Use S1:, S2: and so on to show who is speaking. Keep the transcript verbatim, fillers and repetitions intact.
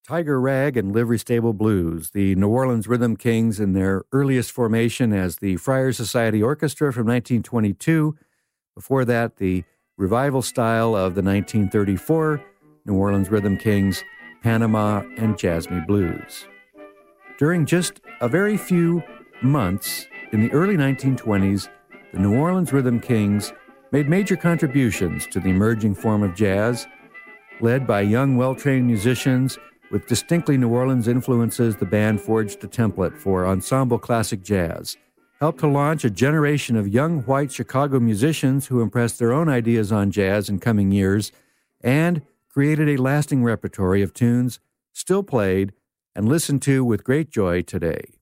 S1: Tiger Rag and Livery Stable Blues, the New Orleans Rhythm Kings in their earliest formation as the Friar Society Orchestra from nineteen twenty-two. Before that, the revival style of the nineteen thirty-four New Orleans Rhythm Kings, Panama and Jasmine Blues. During just a very few months in the early nineteen twenties, the New Orleans Rhythm Kings made major contributions to the emerging form of jazz. Led by young, well-trained musicians with distinctly New Orleans influences, the band forged a template for ensemble classic jazz, helped to launch a generation of young white Chicago musicians who impressed their own ideas on jazz in coming years, and created a lasting repertory of tunes still played and listened to with great joy today.